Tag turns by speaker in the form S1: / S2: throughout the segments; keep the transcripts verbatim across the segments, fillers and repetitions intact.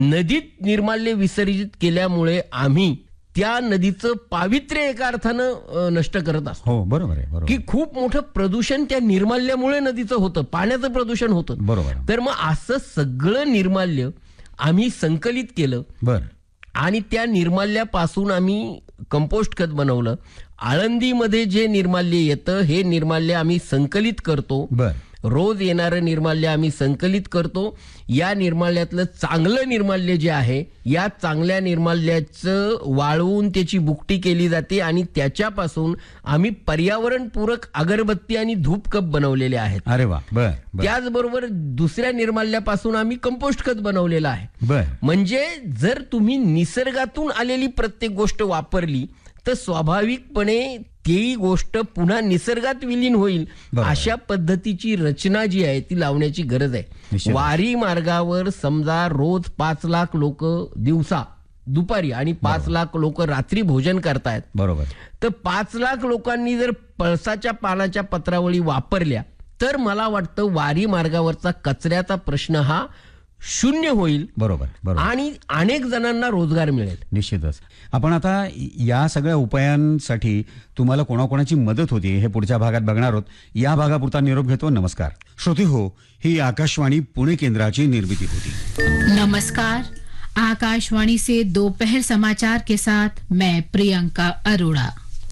S1: नदीत निर्माल्य विसर्जित केल्यामुळे आम्ही त्या नदीचं पावित्र्य एका अर्थानं नष्ट करत असतो.
S2: हो बरोबर आहे, बरोबर.
S1: की खूप मोठं प्रदूषण त्या निर्माल्यामुळे नदीचं होतं, पाण्याचं प्रदूषण होतं.
S2: बरोबर.
S1: तर मग असं सगळं निर्माल्य आम्ही संकलित केलं.
S2: बर.
S1: आणि त्या निर्माल्यापासून आम्ही कंपोस्ट खत बनवलं. आळंदीमध्ये जे निर्माल्य येतं हे निर्माल्य आम्ही संकलित करतो.
S2: बर.
S1: रोज येणारं निर्माल्य आम्ही संकलित करतो. या निर्माल्यातलं चांगलं निर्माल्य जे आहे, या चांगल्या निर्माल्याचं वाळवून त्याची बुकटी केली जाते आणि त्याच्यापासून आम्ही पर्यावरणपूरक अगरबत्ती आणि धूप कप बनवलेले आहेत.
S2: अरे वा. बर.
S1: त्याचबरोबर दुसऱ्या निर्माल्यापासून आम्ही कंपोस्ट खत बनवलेलं आहे.
S2: बर.
S1: म्हणजे जर तुम्ही निसर्गातून आलेली प्रत्येक गोष्ट वापरली तर स्वाभाविकपणे ती गोष्ट पुन्हा निसर्गात विलीन होईल. अशा पद्धतीची रचना जी आहे ती लावण्याची गरज आहे. वारी मार्गावर समजा रोज पाच लाख लोक दिवसा दुपारी आणि पाच लाख लोक रात्री भोजन करतायत.
S2: बरोबर.
S1: तर पाच लाख लोकांनी जर पळसाच्या पानाच्या पत्रावळी वापरल्या तर मला वाटतं वारी मार्गावरचा कचऱ्याचा प्रश्न हा शून्य होईल.
S2: बरोबर. बरोबर.
S1: आणि अनेक जणांना रोजगार मिळेल.
S2: निश्चितच. आपण आता या सगळ्या उपायांसाठी तुम्हाला कोणाकोणाची मदत होती हे पुढच्या भागात बघणार आहोत. या भागापुरता निरोप घेतो. नमस्कार श्रोते हो, ही आकाशवाणी पुणे केंद्राची निर्मिती होती.
S3: नमस्कार. आकाशवाणी से दोपहर समाचार के साथ मैं प्रियंका अरोड़ा.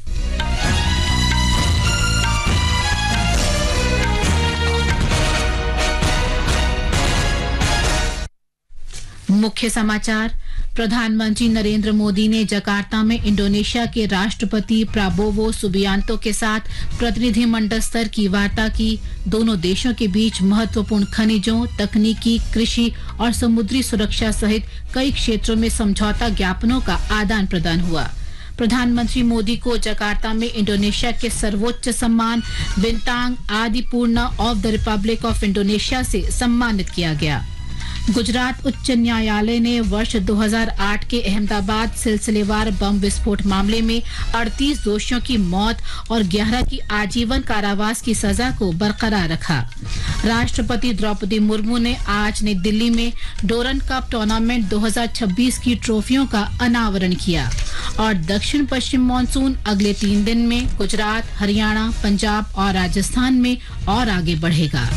S3: मुख्य समाचार. प्रधानमंत्री नरेंद्र मोदी ने जकार्ता में इंडोनेशिया के राष्ट्रपति प्राबोवो सुबियांतो के साथ प्रतिनिधिमंडल स्तर की वार्ता की. दोनों देशों के बीच महत्वपूर्ण खनिजों, तकनीकी, कृषि और समुद्री सुरक्षा सहित कई क्षेत्रों में समझौता ज्ञापनों का आदान प्रदान हुआ. प्रधानमंत्री मोदी को जकार्ता में इंडोनेशिया के सर्वोच्च सम्मान बिंतांग आदिपूर्णा of the Republic of Indonesia से सम्मानित किया गया. गुजरात उच्च न्यायालय ने वर्ष दो हज़ार आठ के अहमदाबाद सिलसिलेवार बम विस्फोट मामले में अड़तीस दोषियों की मौत और ग्यारह की आजीवन कारावास की सजा को बरकरार रखा. राष्ट्रपति द्रौपदी मुर्मू ने आज नई दिल्ली में डोरन कप टूर्नामेंट दो हज़ार छब्बीस की ट्रॉफियों का अनावरण किया. और दक्षिण पश्चिम मानसून अगले तीन दिन में गुजरात, हरियाणा, पंजाब और राजस्थान में और आगे बढ़ेगा.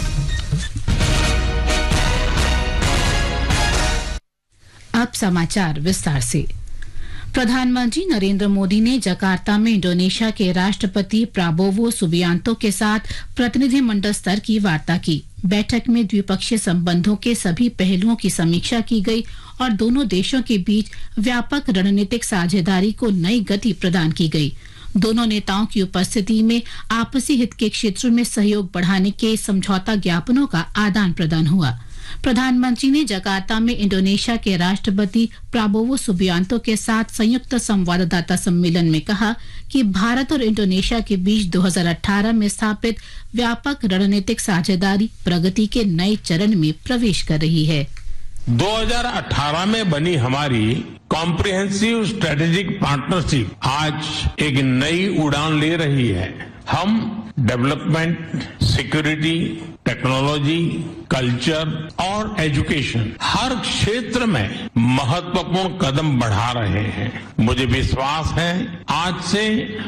S3: अब समाचार विस्तार से. प्रधानमंत्री नरेंद्र मोदी ने जकार्ता में इंडोनेशिया के राष्ट्रपति प्राबोवो सुबियांतो के साथ प्रतिनिधिमंडल स्तर की वार्ता की. बैठक में द्विपक्षीय संबंधों के सभी पहलुओं की समीक्षा की गई और दोनों देशों के बीच व्यापक रणनीतिक साझेदारी को नई गति प्रदान की गई. दोनों नेताओं की उपस्थिति में आपसी हित के क्षेत्रों में सहयोग बढ़ाने के समझौता ज्ञापनों का आदान प्रदान हुआ. प्रधानमंत्री ने जकार्ता में इंडोनेशिया के राष्ट्रपति प्राबोवो सुबियांतो के साथ संयुक्त संवाददाता सम्मेलन में कहा कि भारत और इंडोनेशिया के बीच दो हज़ार अठारह में स्थापित व्यापक रणनीतिक साझेदारी प्रगति के नए चरण में प्रवेश कर रही है.
S4: दो हज़ार अठारह में बनी हमारी कॉम्प्रिहेंसिव स्ट्रेटेजिक पार्टनरशिप आज एक नई उड़ान ले रही है. हम डेवलपमेंट, सिक्योरिटी, टेक्नोलॉजी, कल्चर और एजुकेशन हर क्षेत्र में महत्वपूर्ण कदम बढ़ा रहे हैं. मुझे विश्वास है आज से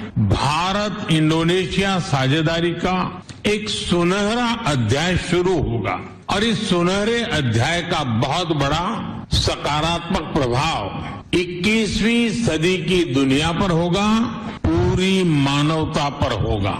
S4: भारत इंडोनेशिया साझेदारी का एक सुनहरा अध्याय शुरू होगा और इस सुनहरे अध्याय का बहुत बड़ा सकारात्मक प्रभाव इक्कीसवीं सदी की दुनिया पर होगा, पूरी मानवता पर होगा.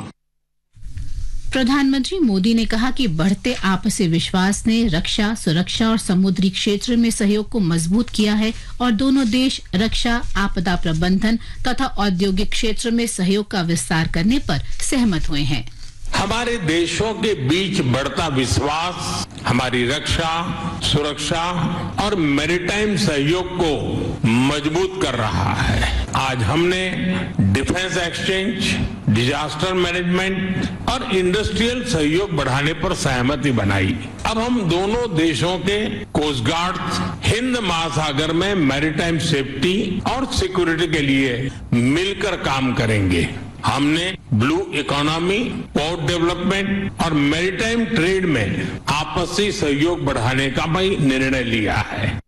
S3: प्रधानमंत्री मोदी ने कहा कि बढ़ते आपसी विश्वास ने रक्षा, सुरक्षा और समुद्री क्षेत्र में सहयोग को मजबूत किया है और दोनों देश रक्षा, आपदा प्रबंधन तथा औद्योगिक क्षेत्र में सहयोग का विस्तार करने पर सहमत हुए हैं.
S4: हमारे देशों के बीच बढ़ता विश्वास हमारी रक्षा, सुरक्षा और मैरीटाइम सहयोग को मजबूत कर रहा है. आज हमने डिफेंस एक्सचेंज, डिजास्टर मैनेजमेंट और इंडस्ट्रियल सहयोग बढ़ाने पर सहमति बनाई. अब हम दोनों देशों के कोस्ट गार्ड हिंद महासागर में मैरीटाइम सेफ्टी और सिक्योरिटी के लिए मिलकर काम करेंगे. हमने ब्लू इकोनॉमी, पोर्ट डेवलपमेंट और मैरीटाइम ट्रेड में आपसी सहयोग बढ़ाने का भी निर्णय लिया है.